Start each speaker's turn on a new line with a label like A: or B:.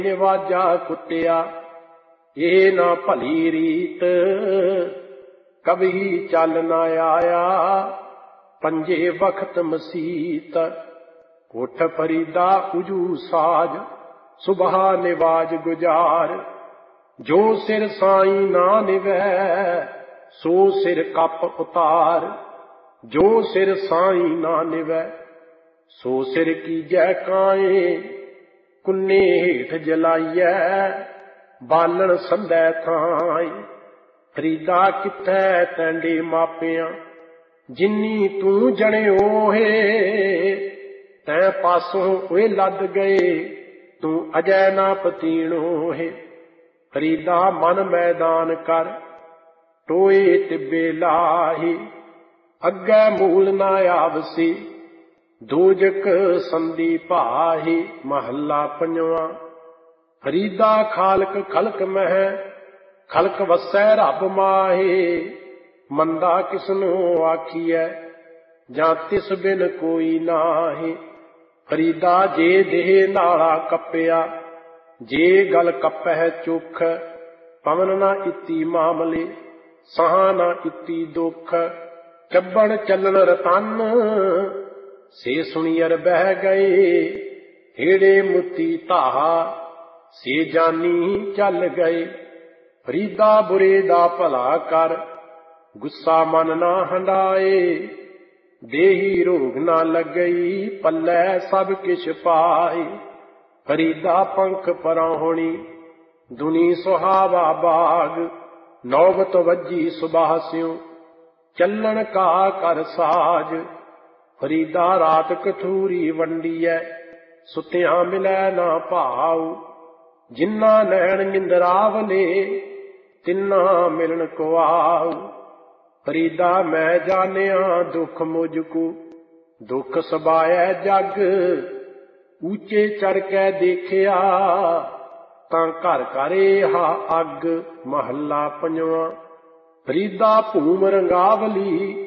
A: ਨਿਵਾਜਾ ਕੁੱਟਿਆ ਇਹ ਨਾ ਭਲੀ ਰੀਤ, ਕਭੀ ਚੱਲ ਨਾ ਆਇਆ ਪੰਜੇ ਵਖਤ ਮਸੀਤ। ਉੱਠ ਫਰੀਦਾ ਉਜੂ ਸਾਜ ਸੁਬਹਾ ਨਿਵਾਜ ਗੁਜ਼ਾਰ, ਜੋ ਸਿਰ ਸਾਈਂ ਨਾ ਨਿਵੈ ਸੋ ਸਿਰ ਕੱਪ ਉਤਾਰ। ਜੋ ਸਿਰ ਸਾਈਂ ਨਾ ਨਿਵੈ ਸੋ ਸਿਰ ਕੀਜੈ ਕਾਏ, ਕੁੰਨੇ ਹੇਠ ਜਲਾਈਐ ਬਾਲਣ ਸੰਧੈ ਥਾਈ। ਫਰੀਦਾ ਕਿੱਥੈ ਤੈਂਡੇ ਮਾਪਿਆਂ ਜਿੰਨੀ ਤੂੰ ਜਣਿਓ ਹੈ, ਤੈਂ ਪਾਸੋਂ ਓਏ ਲੱਦ ਗਏ ਤੂੰ ਅਜੈ ਨਾ ਪਤੀਣੋ ਹੈ। ਫਰੀਦਾ ਮਨ ਮੈਦਾਨ ਕਰ ਟੋਏ ਟਿੱਬੇ ਲਾਹੀ, ਅੱਗੇ ਮੂਲ ਨਾ ਆਵਸੀ ਦੋਜਕ ਸੰਧੀ ਭਾਹੀ। ਮਹੱਲਾ ਪੰਜਵਾਂ। ਫਰੀਦਾ ਖਾਲਕ ਖਲਕ ਮਹਿ ਖਲਕ ਵਸੈ ਰੱਬ ਮਾਹੇ, ਮੰਦਾ ਕਿਸਨੂੰ ਆਖੀਐ ਜਾਂ ਤਿਸ ਬਿਨ ਕੋਈ ਨਾਹੀ। ਫਰੀਦਾ ਜੇ ਦੇਹ ਨਾਲਾ ਕੱਪਿਆ ਜੇ ਗਲ ਕੱਪਹਿ ਚੁੱਖ, ਪਵਨ ਨਾ ਇਤੀ ਮਾਮਲੇ ਸਾਹ ਨਾ ਇਤੀ ਦੁੱਖ। ਚੱਬਣ ਚੱਲਣ ਰਤਨ ਸੇ ਸੁਣੀਅਰ ਬਹਿ ਗਏ, ਹੇੜੇ ਮੁੱਤੀ ਧਾਹਾ ਸੇ ਜਾਨੀ ਚੱਲ ਗਏ। ਫਰੀਦਾ ਬੁਰੇ ਦਾ ਭਲਾ ਕਰ ਗੁੱਸਾ ਮਨ ਨਾ ਹੰਡਾਏ, ਦੇਹੀ ਰੋਗ ਨਾ ਲੱਗਈ ਪੱਲੇ ਸਭ ਕਿਛ ਪਾਏ। ਫਰੀਦਾ ਪੰਖ ਪਰਾਹੁਣੀ ਦੁਨੀ ਸੁਹਾਵਾ ਬਾਗ, ਨੌਬਤ ਵੱਜੀ ਸੁਬਾਹ ਸਿਉ ਚੱਲਣ ਕਾ ਕਰ ਸਾਜ। ਫਰੀਦਾ ਰਾਤ ਕਥੂਰੀ ਵੰਡੀਐ ਸੁਤਿਆਂ ਮਿਲੈ ਨਾ ਭਾਉ, ਜਿਨ੍ਹਾਂ ਨੈਣ ਨਿੰਦਰਾਵਲੇ ਤਿੰਨਾ ਮਿਲਣ ਕੋ ਆਉ। ਫਰੀਦਾ ਮੈਂ ਜਾਣਿਆ ਦੁੱਖ ਮੁਝਕੂ ਦੁੱਖ ਸਬਾਇਐ ਜਗ, ਉੱਚੇ ਚੜ ਕੇ ਦੇਖਿਆ ਤਾਂ ਘਰ ਘਰ ਹਾ ਅੱਗ। ਮਹੱਲਾ ਪੰਜਵਾਂ। ਫਰੀਦਾ ਭੂਮ ਰੰਗਾਵਲੀ